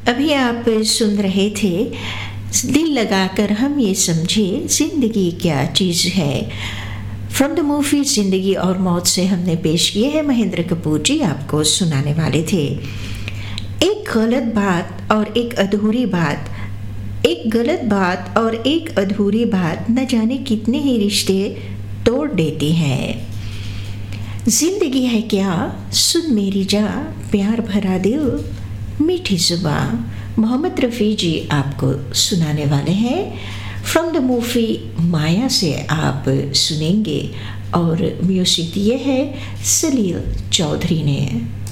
अभी आप सुन रहे थे दिल लगाकर हम ये समझे जिंदगी क्या चीज़ है। फ्रॉम द मूवी जिंदगी और मौत से हमने पेश किए हैं, महेंद्र कपूर जी आपको सुनाने वाले थे। एक गलत बात और एक अधूरी बात, एक गलत बात और एक अधूरी बात न जाने कितने ही रिश्ते तोड़ देती है। जिंदगी है क्या, सुन मेरी जा, प्यार भरा दिल, मीठी जुबान। मोहम्मद रफ़ी जी आपको सुनाने वाले हैं। फ्रॉम द मूवी माया से आप सुनेंगे और म्यूजिक दिए है सलील चौधरी ने।